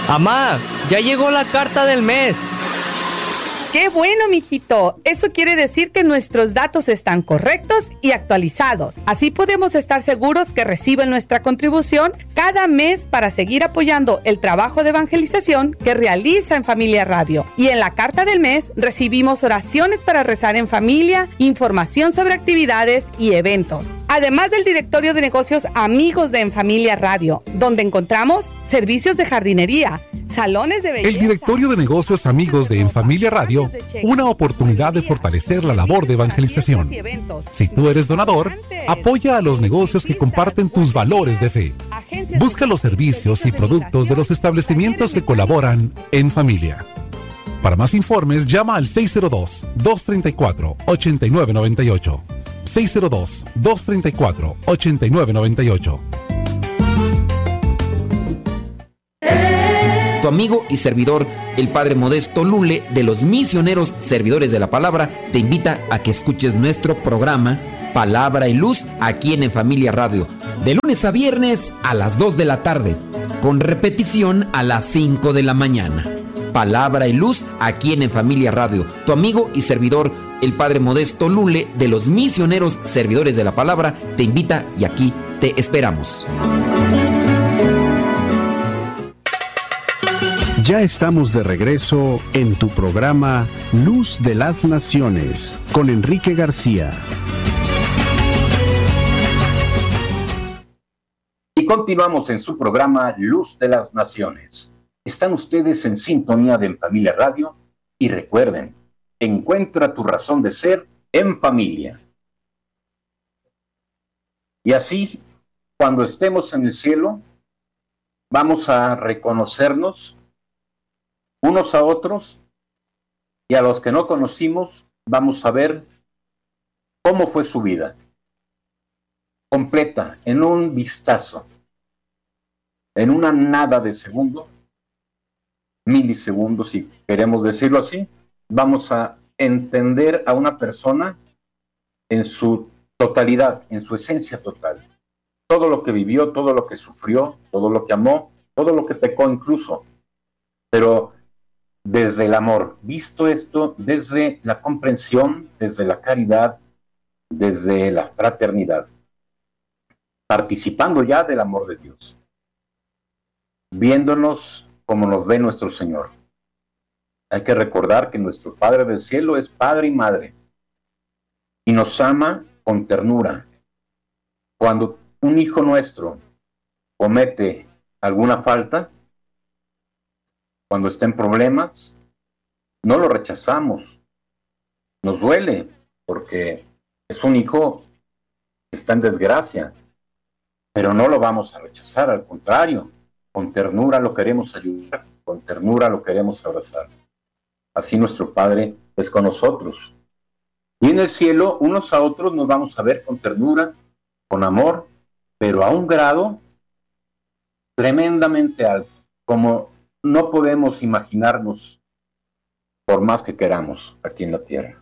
Amá, ya llegó la carta del mes. ¡Qué bueno, mijito! Eso quiere decir que nuestros datos están correctos y actualizados. Así podemos estar seguros que reciben nuestra contribución cada mes para seguir apoyando el trabajo de evangelización que realiza en Familia Radio. Y en la carta del mes recibimos oraciones para rezar en familia, información sobre actividades y eventos. Además del directorio de negocios Amigos de En Familia Radio, donde encontramos servicios de jardinería, salones de belleza. El directorio de negocios Amigos de En Familia Radio, una oportunidad de fortalecer la labor de evangelización. Si tú eres donador, apoya a los negocios que comparten tus valores de fe. Busca los servicios y productos de los establecimientos que colaboran en familia. Para más informes, llama al 602-234-8998. 602-234-8998. Tu amigo y servidor, el Padre Modesto Lule, de los Misioneros Servidores de la Palabra, te invita a que escuches nuestro programa Palabra y Luz aquí en Familia Radio, de lunes a viernes a las 2 de la tarde, con repetición a las 5 de la mañana. Palabra y Luz aquí en Familia Radio. Tu amigo y servidor, el Padre Modesto Lule, de los Misioneros Servidores de la Palabra, te invita y aquí te esperamos. Ya estamos de regreso en tu programa Luz de las Naciones con Enrique García. Y continuamos en su programa Luz de las Naciones. Están ustedes en sintonía de En Familia Radio y recuerden, encuentra tu razón de ser en familia. Y así, cuando estemos en el cielo, vamos a reconocernos unos a otros, y a los que no conocimos vamos a ver cómo fue su vida completa, en un vistazo, en una nada de segundo, milisegundos, si queremos decirlo así. Vamos a entender a una persona en su totalidad, en su esencia total, todo lo que vivió, todo lo que sufrió, todo lo que amó, todo lo que pecó incluso, pero desde el amor, visto esto desde la comprensión, desde la caridad, desde la fraternidad, participando ya del amor de Dios, viéndonos como nos ve nuestro Señor. Hay que recordar que nuestro Padre del Cielo es Padre y Madre, y nos ama con ternura. Cuando un hijo nuestro comete alguna falta, cuando está en problemas, no lo rechazamos. Nos duele porque es un hijo que está en desgracia, pero no lo vamos a rechazar, al contrario, con ternura lo queremos ayudar, con ternura lo queremos abrazar. Así nuestro Padre es con nosotros. Y en el cielo, unos a otros nos vamos a ver con ternura, con amor, pero a un grado tremendamente alto, como no podemos imaginarnos por más que queramos aquí en la tierra.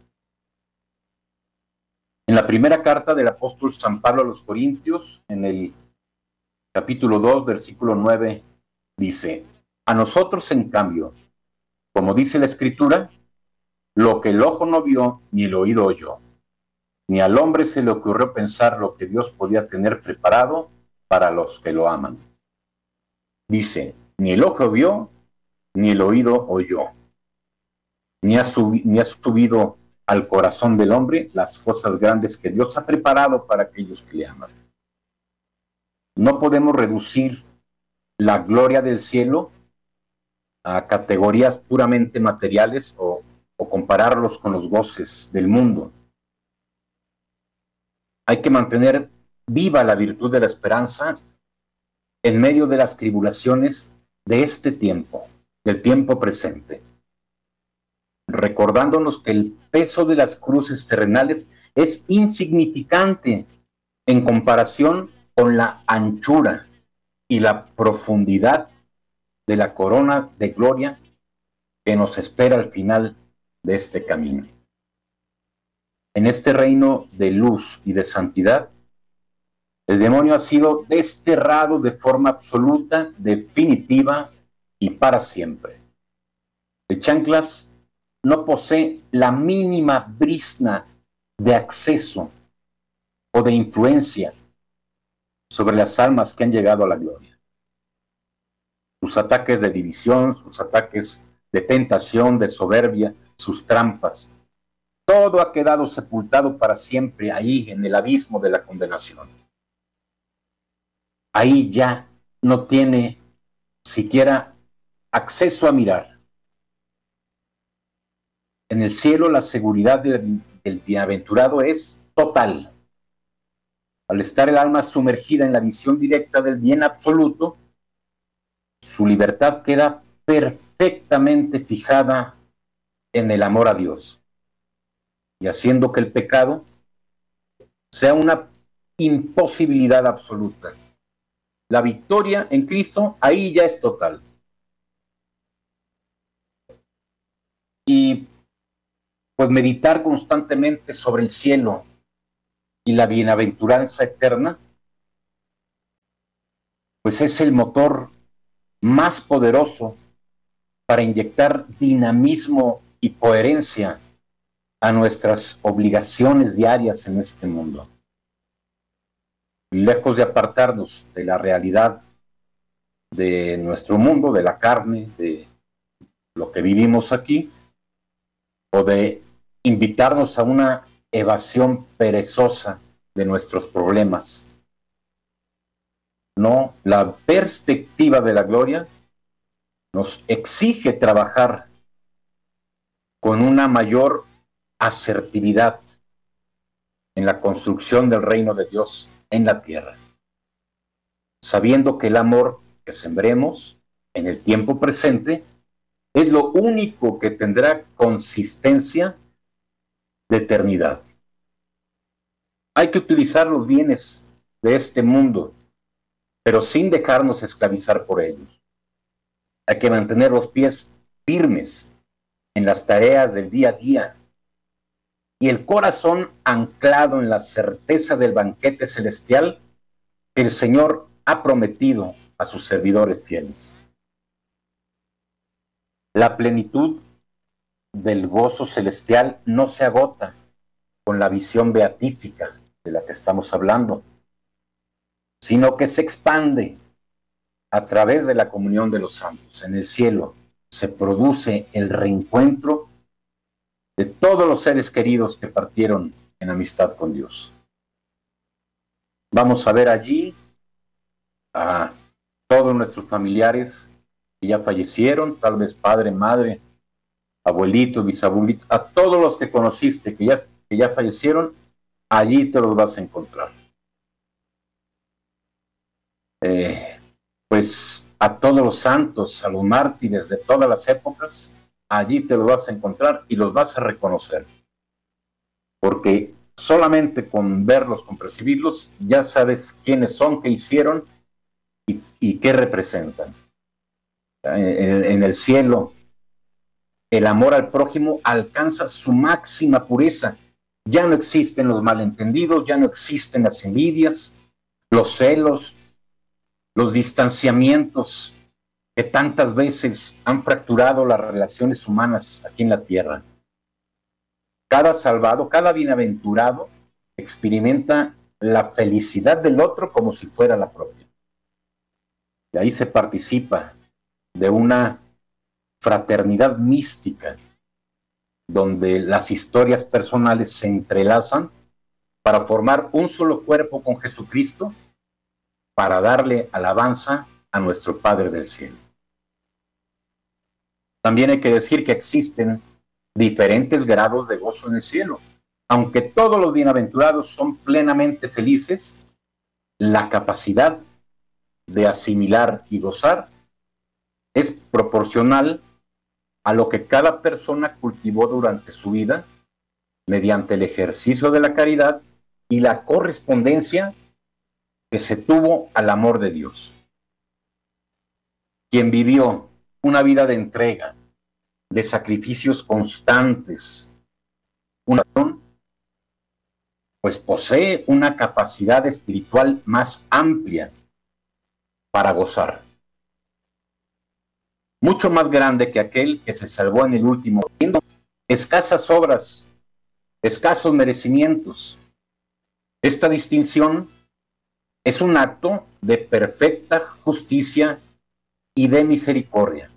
En la primera carta del apóstol San Pablo a los Corintios, en el capítulo 2, versículo 9, dice: a nosotros, en cambio, como dice la Escritura, lo que el ojo no vio, ni el oído oyó, ni al hombre se le ocurrió pensar lo que Dios podía tener preparado para los que lo aman. Dice, ni el ojo vio, ni el oído oyó, ni ha subido al corazón del hombre las cosas grandes que Dios ha preparado para aquellos que le aman. No podemos reducir la gloria del cielo a categorías puramente materiales o compararlos con los goces del mundo. Hay que mantener viva la virtud de la esperanza en medio de las tribulaciones de este tiempo, del tiempo presente, recordándonos que el peso de las cruces terrenales es insignificante en comparación con la anchura y la profundidad de la corona de gloria que nos espera al final de este camino. En este reino de luz y de santidad, el demonio ha sido desterrado de forma absoluta, definitiva y para siempre. El chanclas no posee la mínima brizna de acceso o de influencia sobre las almas que han llegado a la gloria. Sus ataques de división, sus ataques de tentación, de soberbia, sus trampas, todo ha quedado sepultado para siempre ahí en el abismo de la condenación. Ahí ya no tiene siquiera acceso a mirar. En el cielo la seguridad del bienaventurado es total. Al estar el alma sumergida en la visión directa del bien absoluto, su libertad queda perfectamente fijada en el amor a Dios, y haciendo que el pecado sea una imposibilidad absoluta. La victoria en Cristo ahí ya es total. Y pues meditar constantemente sobre el cielo y la bienaventuranza eterna, pues es el motor más poderoso para inyectar dinamismo y coherencia a nuestras obligaciones diarias en este mundo. Lejos de apartarnos de la realidad de nuestro mundo, de la carne, de lo que vivimos aquí, o de invitarnos a una evasión perezosa de nuestros problemas. No, la perspectiva de la gloria nos exige trabajar con una mayor asertividad en la construcción del reino de Dios en la tierra, sabiendo que el amor que sembremos en el tiempo presente es lo único que tendrá consistencia de eternidad. Hay que utilizar los bienes de este mundo, pero sin dejarnos esclavizar por ellos. Hay que mantener los pies firmes en las tareas del día a día y el corazón anclado en la certeza del banquete celestial que el Señor ha prometido a sus servidores fieles. La plenitud del gozo celestial no se agota con la visión beatífica de la que estamos hablando, sino que se expande a través de la comunión de los santos. En el cielo se produce el reencuentro de todos los seres queridos que partieron en amistad con Dios. Vamos a ver allí a todos nuestros familiares que ya fallecieron, tal vez padre, madre, abuelito, bisabuelito, a todos los que conociste que ya fallecieron, allí te los vas a encontrar. Pues a todos los santos, a los mártires de todas las épocas, allí te los vas a encontrar y los vas a reconocer. Porque solamente con verlos, con percibirlos, ya sabes quiénes son, qué hicieron y qué representan. En el cielo, el amor al prójimo alcanza su máxima pureza. Ya no existen los malentendidos, ya no existen las envidias, los celos, los distanciamientos que tantas veces han fracturado las relaciones humanas aquí en la tierra. Cada salvado, cada bienaventurado experimenta la felicidad del otro como si fuera la propia. Y ahí se participa de una fraternidad mística, donde las historias personales se entrelazan para formar un solo cuerpo con Jesucristo, para darle alabanza a nuestro Padre del cielo. También hay que decir que existen diferentes grados de gozo en el cielo. Aunque todos los bienaventurados son plenamente felices, la capacidad de asimilar y gozar es proporcional a lo que cada persona cultivó durante su vida mediante el ejercicio de la caridad y la correspondencia que se tuvo al amor de Dios. Quien vivió una vida de entrega, de sacrificios constantes, pues posee una capacidad espiritual más amplia para gozar. mucho más grande que aquel que se salvó en el último, teniendo escasas obras, escasos merecimientos. Esta distinción es un acto de perfecta justicia y de misericordia.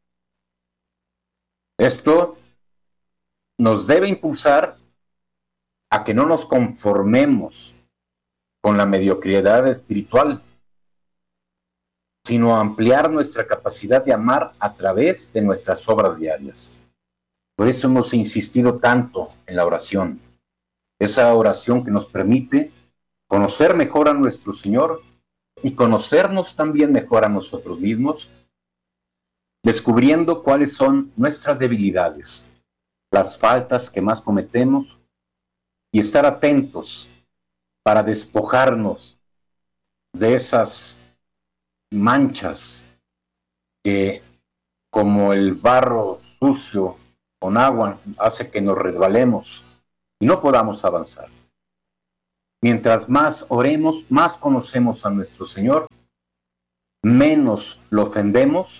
Esto nos debe impulsar a que no nos conformemos con la mediocridad espiritual, sino a ampliar nuestra capacidad de amar a través de nuestras obras diarias. Por eso hemos insistido tanto en la oración, esa oración que nos permite conocer mejor a nuestro Señor y conocernos también mejor a nosotros mismos, descubriendo cuáles son nuestras debilidades, las faltas que más cometemos, y estar atentos para despojarnos de esas manchas que, como el barro sucio con agua, hace que nos resbalemos y no podamos avanzar. Mientras más oremos, más conocemos a nuestro Señor, menos lo ofendemos,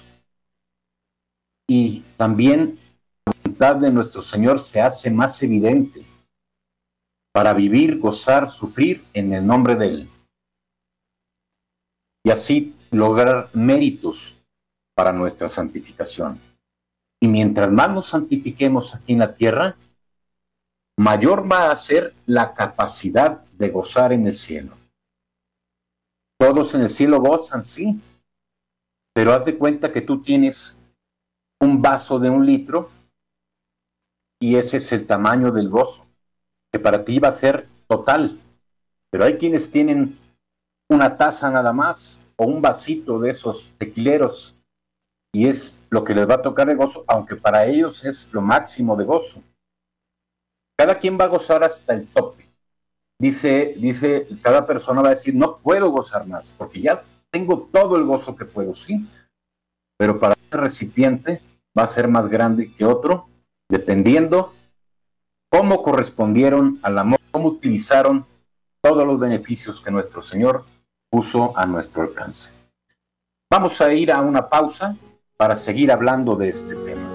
y también la voluntad de nuestro Señor se hace más evidente para vivir, gozar, sufrir en el nombre de Él, y así lograr méritos para nuestra santificación. Y mientras más nos santifiquemos aquí en la tierra, mayor va a ser la capacidad de gozar en el cielo. Todos en el cielo gozan, sí, pero haz de cuenta que tú tienes un vaso de 1 litro y ese es el tamaño del gozo, que para ti va a ser total. Pero hay quienes tienen una taza nada más o un vasito de esos tequileros y es lo que les va a tocar de gozo, aunque para ellos es lo máximo de gozo. Cada quien va a gozar hasta el tope. Dice, cada persona va a decir, no puedo gozar más, porque ya tengo todo el gozo que puedo, sí. Pero para ese recipiente va a ser más grande que otro, dependiendo cómo correspondieron al amor, cómo utilizaron todos los beneficios que nuestro Señor puso a nuestro alcance. Vamos a ir a una pausa para seguir hablando de este tema.